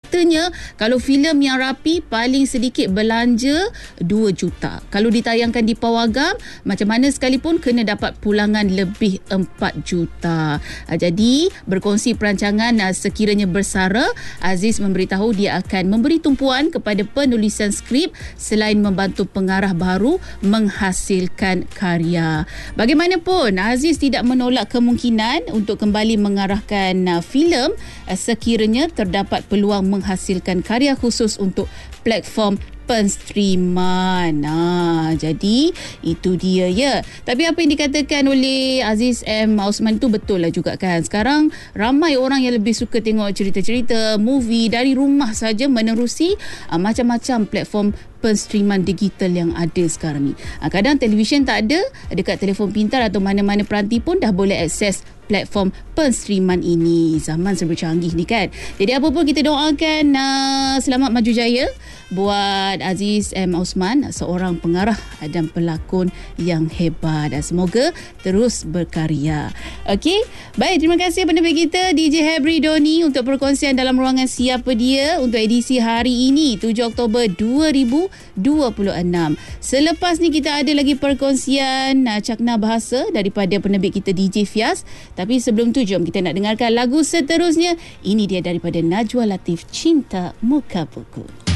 Katanya kalau filem yang rapi paling sedikit belanja 2 juta. Kalau ditayangkan di pawagam, macam mana sekalipun kena dapat pulangan lebih 4 juta. Jadi berkongsi perancangan sekiranya bersara, Aziz memberitahu dia akan memberi tumpuan kepada penulisan skrip selain membantu pengarah baru menghasilkan karya. Bagaimanapun, Aziz tidak menolak kemungkinan untuk kembali mengarahkan filem sekiranya terdapat peluang menghasilkan karya khusus untuk platform penstreaman. Jadi itu dia ya. Tapi apa yang dikatakan oleh Aziz M. Osman tu betul lah juga kan. Sekarang ramai orang yang lebih suka tengok cerita-cerita movie dari rumah saja menerusi macam-macam platform penstreaman digital yang ada sekarang ni. Kadang televisyen tak ada, dekat telefon pintar atau mana-mana peranti pun dah boleh akses platform penstreaman ini. Zaman serba canggih ni kan. Jadi apa pun kita doakan selamat maju jaya buat Aziz M. Osman, seorang pengarah dan pelakon yang hebat, dan semoga terus berkarya. Okey, baik, terima kasih pendengar kita DJ Hebri Doni untuk perkongsian dalam ruangan Siapa Dia untuk edisi hari ini 7 Oktober 2026. Selepas ni kita ada lagi perkongsian cakna bahasa daripada penerbit kita DJ Fias. Tapi sebelum tu jom kita nak dengarkan lagu seterusnya. Ini dia daripada Najwa Latif, Cinta Muka Buku.